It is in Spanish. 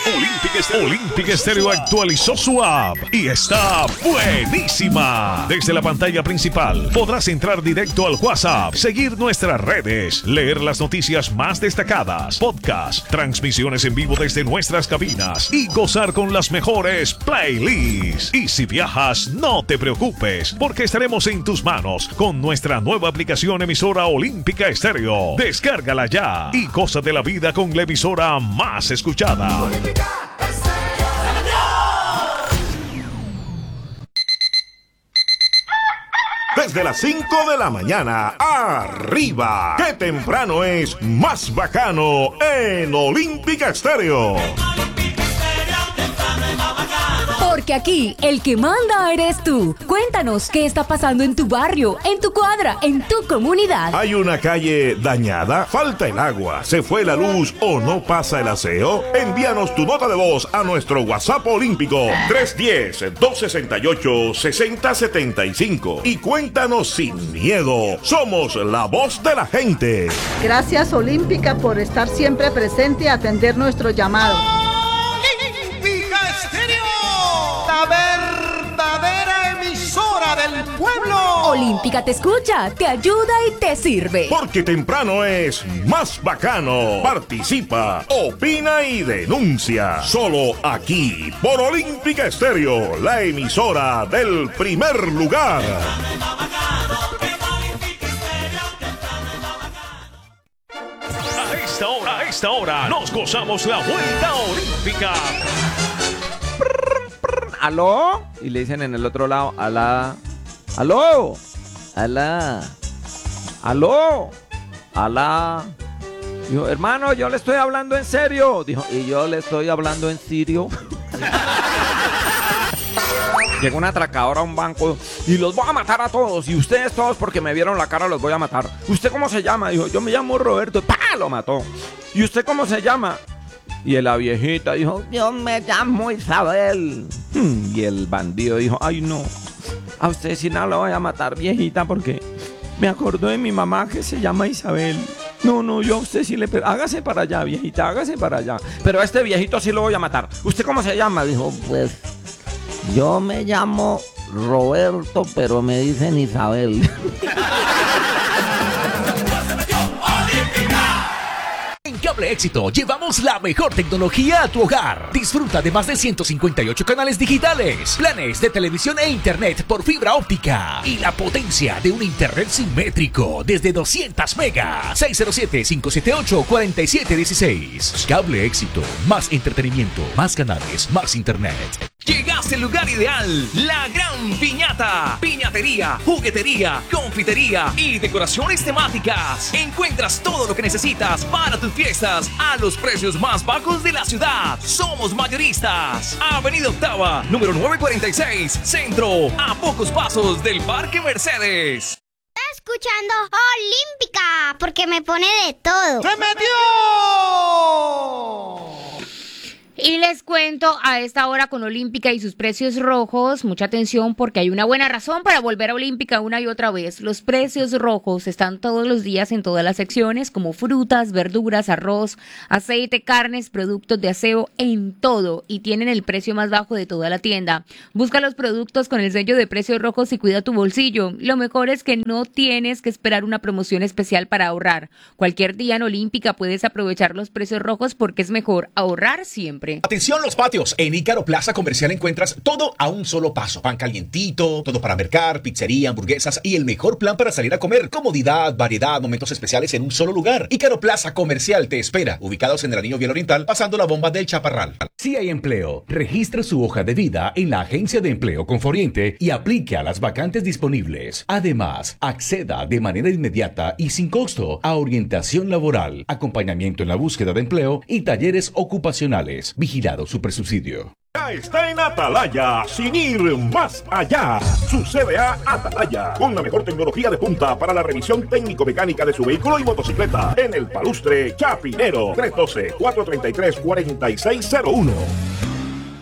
Olympic Stereo actualizó su app y está buenísima. Desde la pantalla principal podrás entrar directo al WhatsApp, seguir nuestras redes, leer las noticias más destacadas, podcasts, transmisiones en vivo desde nuestras cabinas y gozar con las mejores playlists. Y si viajas, no te preocupes, porque estaremos en tus manos con nuestra nueva aplicación emisora Olímpica Estéreo. Descárgala ya y goza de la vida con la emisora más escuchada. Desde las 5 de la mañana, arriba. ¡Qué temprano es más bacano en Olímpica Estéreo! Porque aquí el que manda eres tú. Cuéntanos qué está pasando en tu barrio, en tu cuadra, en tu comunidad. ¿Hay una calle dañada? ¿Falta el agua? ¿Se fue la luz o no pasa el aseo? Envíanos tu nota de voz a nuestro WhatsApp olímpico 310-268-6075 y cuéntanos sin miedo. Somos la voz de la gente. Gracias Olímpica por estar siempre presente y atender nuestro llamado. La verdadera emisora del pueblo. Olímpica te escucha, te ayuda y te sirve. Porque temprano es más bacano. Participa, opina y denuncia. Solo aquí, por Olímpica Estéreo, la emisora del primer lugar. A esta hora, nos gozamos la vuelta olímpica. ¿Aló? Y le dicen en el otro lado, alá. ¿Aló? Alá. ¿Aló? Alá. Dijo, hermano, yo le estoy hablando en serio. Dijo, ¿y yo le estoy hablando en serio? Llegó un atracador a un banco y los voy a matar a todos. Y ustedes todos porque me vieron la cara los voy a matar. ¿Usted cómo se llama? Dijo, yo me llamo Roberto. ¡Pah! Lo mató. ¿Y usted cómo se llama? Y la viejita dijo, yo me llamo Isabel. Y el bandido dijo, ay no, a usted sí no lo voy a matar, viejita, porque me acordó de mi mamá que se llama Isabel. No, yo a usted sí le... Hágase para allá, viejita, hágase para allá. Pero a este viejito sí lo voy a matar. ¿Usted cómo se llama? Dijo, pues, yo me llamo Roberto, pero me dicen Isabel. En Cable Éxito llevamos la mejor tecnología a tu hogar. Disfruta de más de 158 canales digitales, planes de televisión e internet por fibra óptica y la potencia de un internet simétrico desde 200 megas. 607-578-4716. Cable Éxito. Más entretenimiento, más canales, más internet. Llegaste al lugar ideal, la Gran Piñata. Piñatería, juguetería, confitería y decoraciones temáticas. Encuentras todo lo que necesitas para tus fiestas a los precios más bajos de la ciudad. Somos mayoristas. Avenida Octava, número 946, Centro, a pocos pasos del Parque Mercedes. Está escuchando Olímpica, porque me pone de todo. ¡Se metió! Y les cuento a esta hora con Olímpica y sus precios rojos, mucha atención porque hay una buena razón para volver a Olímpica una y otra vez. Los precios rojos están todos los días en todas las secciones como frutas, verduras, arroz, aceite, carnes, productos de aseo, en todo, y tienen el precio más bajo de toda la tienda. Busca los productos con el sello de precios rojos y cuida tu bolsillo. Lo mejor es que no tienes que esperar una promoción especial para ahorrar. Cualquier día en Olímpica puedes aprovechar los precios rojos porque es mejor ahorrar siempre. Atención los patios, en Ícaro Plaza Comercial encuentras todo a un solo paso. Pan calientito, todo para mercar, pizzería, hamburguesas y el mejor plan para salir a comer. Comodidad, variedad, momentos especiales en un solo lugar. Ícaro Plaza Comercial te espera, ubicados en el Anillo Vial Oriental, pasando la bomba del Chaparral. Si hay empleo, registra su hoja de vida en la Agencia de Empleo Conforiente y aplique a las vacantes disponibles. Además, acceda de manera inmediata y sin costo a orientación laboral, acompañamiento en la búsqueda de empleo y talleres ocupacionales. Vigilado Supersubsidio. Ya está en Atalaya, sin ir más allá. Su CBA Atalaya, con la mejor tecnología de punta para la revisión técnico-mecánica de su vehículo y motocicleta. En el Palustre Chapinero, 312-433-4601.